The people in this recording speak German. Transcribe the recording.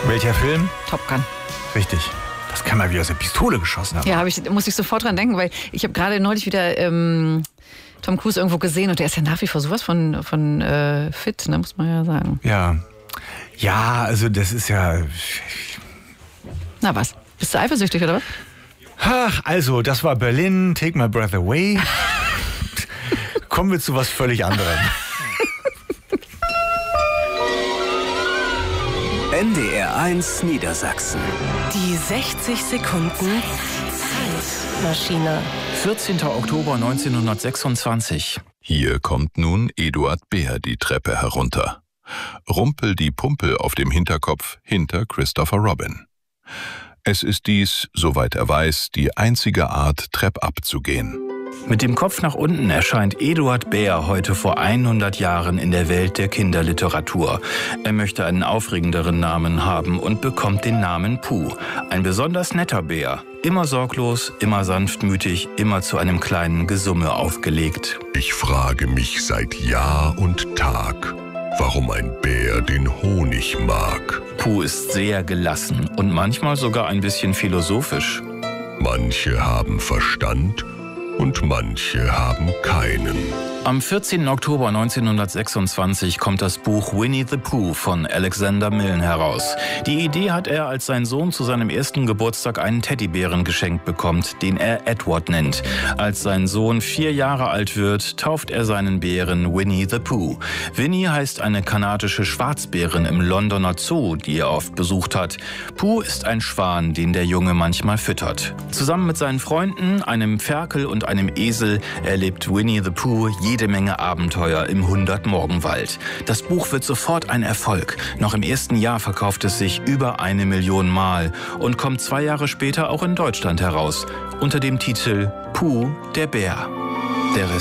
Welcher Film? Top Gun. Richtig. Das kann man wie aus der Pistole geschossen haben. Ja, muss ich sofort dran denken, weil ich habe gerade neulich wieder Tom Cruise irgendwo gesehen und der ist ja nach wie vor sowas von fit, ne, muss man ja sagen. Ja. Ja, also das ist ja... Na was? Bist du eifersüchtig oder was? Ach, also, das war Berlin, Take My Breath Away. Kommen wir zu was völlig anderem. NDR1 Niedersachsen. Die 60 Sekunden Zeitmaschine. 14. Oktober 1926. Hier kommt nun Eduard Beer die Treppe herunter. Rumpel die Pumpel auf dem Hinterkopf hinter Christopher Robin. Es ist dies, soweit er weiß, die einzige Art, treppab zu gehen. Mit dem Kopf nach unten erscheint Eduard Beer heute vor 100 Jahren in der Welt der Kinderliteratur. Er möchte einen aufregenderen Namen haben und bekommt den Namen Puh. Ein besonders netter Bär. Immer sorglos, immer sanftmütig, immer zu einem kleinen Gesumme aufgelegt. Ich frage mich seit Jahr und Tag, warum ein Bär den Honig mag. Puh ist sehr gelassen und manchmal sogar ein bisschen philosophisch. Manche haben Verstand und manche haben keinen. Am 14. Oktober 1926 kommt das Buch Winnie the Pooh von Alexander Milne heraus. Die Idee hat er, als sein Sohn zu seinem ersten Geburtstag einen Teddybären geschenkt bekommt, den er Edward nennt. Als sein Sohn 4 Jahre alt wird, tauft er seinen Bären Winnie the Pooh. Winnie heißt eine kanadische Schwarzbärin im Londoner Zoo, die er oft besucht hat. Pooh ist ein Schwan, den der Junge manchmal füttert. Zusammen mit seinen Freunden, einem Ferkel und einem Esel, erlebt Winnie the Pooh jede Menge Abenteuer im 100-Morgenwald. Das Buch wird sofort ein Erfolg. Noch im ersten Jahr verkauft es sich über 1 Million Mal und kommt 2 Jahre später auch in Deutschland heraus, unter dem Titel Puh, der Bär. Der Rest